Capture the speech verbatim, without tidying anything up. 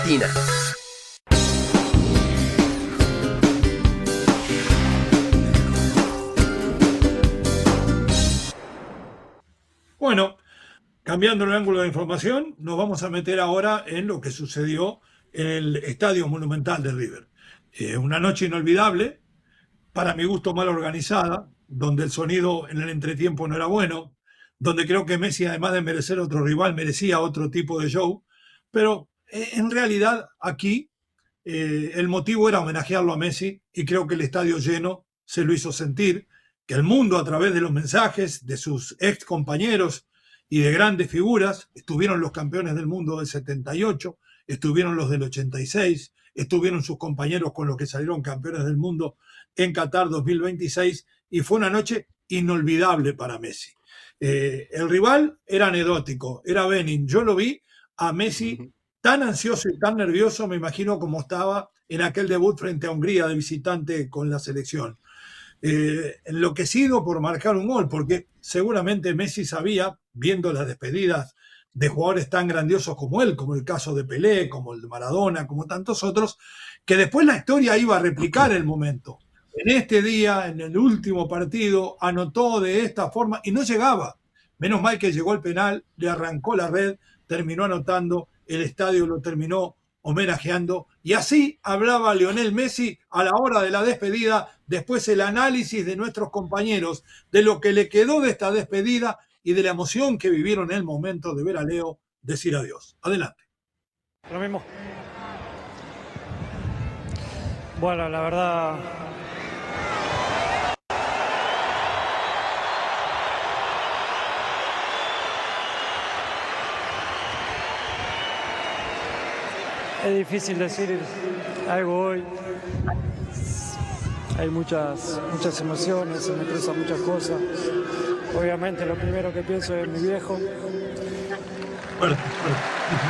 Argentina. Bueno, cambiando el ángulo de información, nos vamos a meter ahora en lo que sucedió en el Estadio Monumental de River. Eh, una noche inolvidable, para mi gusto mal organizada, donde el sonido en el entretiempo no era bueno, donde creo que Messi, además de merecer otro rival, merecía otro tipo de show, pero eh, en realidad aquí eh, el motivo era homenajearlo a Messi y creo que el estadio lleno se lo hizo sentir, que el mundo a través de los mensajes de sus ex compañeros y de grandes figuras, estuvieron los campeones del mundo del setenta y ocho, estuvieron los del ochenta y seis, estuvieron sus compañeros con los que salieron campeones del mundo en Qatar dos mil veintiséis y fue una noche inolvidable para Messi. Eh, el rival era anecdótico, era Benin. Yo lo vi a Messi tan ansioso y tan nervioso, me imagino como estaba en aquel debut frente a Hungría de visitante con la selección. Eh, enloquecido por marcar un gol, porque seguramente Messi sabía, viendo las despedidas de jugadores tan grandiosos como él, como el caso de Pelé, como el de Maradona, como tantos otros, que después la historia iba a replicar el momento. En este día, en el último partido, anotó de esta forma y no llegaba. Menos mal que llegó el penal, le arrancó la red, terminó anotando, el estadio lo terminó homenajeando, y así hablaba Lionel Messi a la hora de la despedida, después el análisis de nuestros compañeros, de lo que le quedó de esta despedida y de la emoción que vivieron en el momento de ver a Leo decir adiós. Adelante. Lo mismo. Bueno, la verdad... Es difícil decir algo hoy. Hay muchas, muchas emociones, se me cruzan muchas cosas. Obviamente lo primero que pienso es mi viejo. Bueno, bueno.